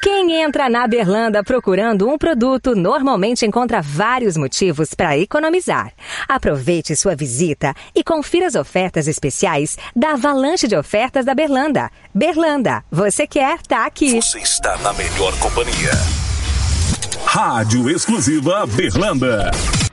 Quem entra na Berlanda procurando um produto normalmente encontra vários motivos para economizar. Aproveite sua visita e confira as ofertas especiais da avalanche de ofertas da Berlanda. Berlanda, você quer, tá aqui. Você está na melhor companhia. Rádio Exclusiva Berlanda.